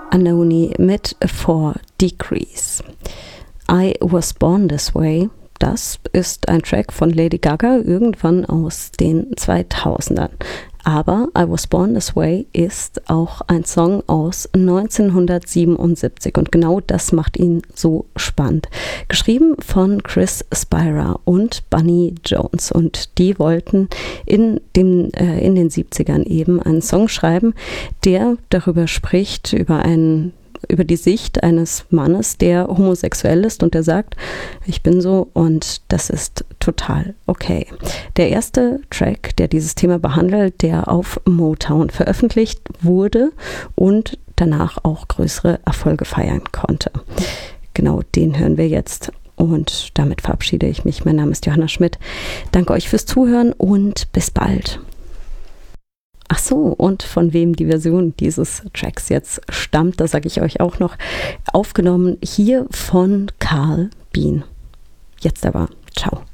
Anony mit 4 Degrees. I Was Born This Way, das ist ein Track von Lady Gaga irgendwann aus den 2000ern. Aber I Was Born This Way ist auch ein Song aus 1977 und genau das macht ihn so spannend. Geschrieben von Chris Spira und Bunny Jones und die wollten in den 70ern eben einen Song schreiben, der darüber spricht, über die Sicht eines Mannes, der homosexuell ist und der sagt, ich bin so und das ist total okay. Der erste Track, der dieses Thema behandelt, der auf Motown veröffentlicht wurde und danach auch größere Erfolge feiern konnte. Genau, den hören wir jetzt und damit verabschiede ich mich. Mein Name ist Johanna Schmidt. Danke euch fürs Zuhören und bis bald. Ach so, und von wem die Version dieses Tracks jetzt stammt, das sage ich euch auch noch. Aufgenommen hier von Carl Bean. Jetzt aber, ciao.